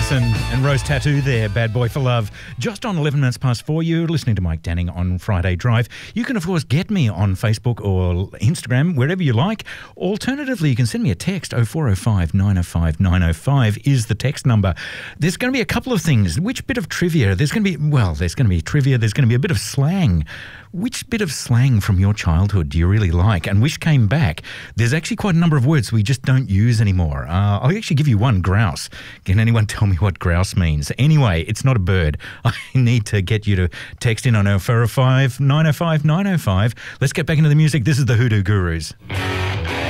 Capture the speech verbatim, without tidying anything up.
Harrison and Rose Tattoo there, Bad Boy for Love. Just on eleven minutes past four, you're listening to Mike Danning on Friday Drive. You can, of course, get me on Facebook or Instagram, wherever you like. Alternatively, you can send me a text. oh four oh five, nine oh five, nine oh five is the text number. There's going to be a couple of things. Which bit of trivia? There's going to be, well, there's going to be trivia. There's going to be a bit of slang. Which bit of slang from your childhood do you really like and which came back? There's actually quite a number of words we just don't use anymore. Uh, I'll actually give you one, grouse. Can anyone tell me what grouse means? Anyway, it's not a bird. I need to get you to text in on oh four oh five, nine oh five, nine oh five. Let's get back into the music. This is the Hoodoo Gurus.